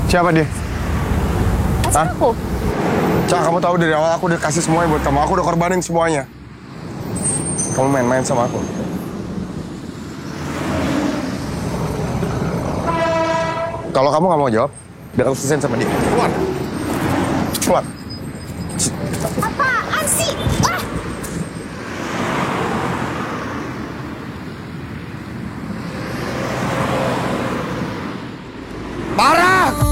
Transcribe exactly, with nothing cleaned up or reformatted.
Siapa dia? Pacar aku. Cak, kamu tahu dari awal aku udah kasih semuanya buat kamu. Aku udah korbanin semuanya. Kamu main-main sama aku. Kalau kamu nggak mau jawab, biar aku selesaiin sama dia. Keluar. Keluar. Apaan sih?